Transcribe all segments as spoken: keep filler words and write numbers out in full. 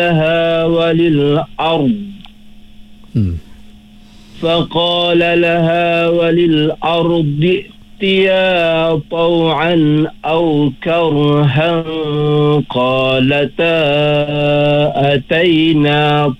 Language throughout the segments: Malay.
لها وللأرض Hmm. فقال لها وللأرض ائتيا طوعا أو كرها قالتا أتينا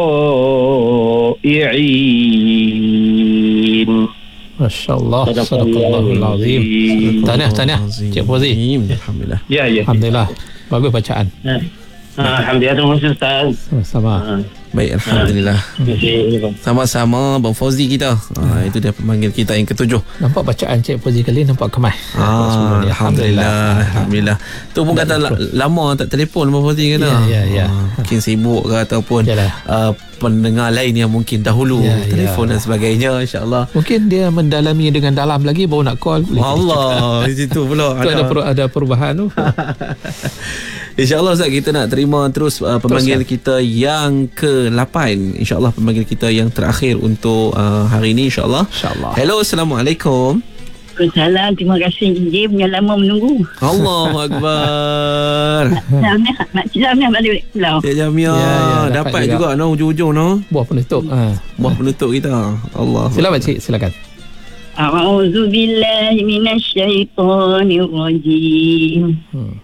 طائعين. Masya Allah. Sadaqallahul Azim. Tahniah, tahniah Cik Fauzi. Alhamdulillah. Ya, ya. Alhamdulillah. Bagus bacaan. Ha. Alhamdulillah, terima kasih Ustaz. Sama-sama. Ha. Baik, Alhamdulillah. Terima kasih. Sama-sama Bang Fauzi kita. Ha, itu dia pemanggil kita yang ketujuh. Nampak bacaan Cik Fauzi kali nampak kemai. Ah, Alhamdulillah. Alhamdulillah. Tu pun kata la- lama tak telefon Bang Fauzi kata. Ya, ya, ya. Ah, mungkin sibuk ke ataupun Yalah. uh, pendengar lain yang mungkin dahulu Ya, telefon ya. dan sebagainya, insya-Allah. Mungkin dia mendalami dengan dalam lagi baru nak call. Boleh Allah, di situ pula tu ada per, ada perubahan tu. InsyaAllah Ustaz, kita nak terima terus uh, pemanggil Teruskan. kita yang ke lapan. InsyaAllah pemanggil kita yang terakhir untuk uh, hari ini, insyaAllah. InsyaAllah. Hello, Assalamualaikum. Waalaikumsalam. Terima kasih Jim yang lama menunggu. Allahu Akbar. Jamnya, Makcik Jamnya balik pulau. Cik Jamia, Ya, ya, dapat dapat juga. juga no ujung-ujung no. Buah penutup. Ha. Buah penutup kita. Allah. Silakan Cik, silakan. A'udzu billahi minasyaitonir rajim. Hmm.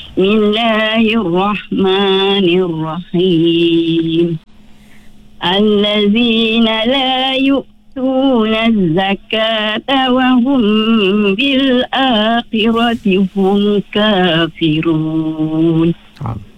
Bismillahirrahmanirrahim. Allazina la yu'tuna az-zakata wa hum bil akhirati hum kafirun. Ha.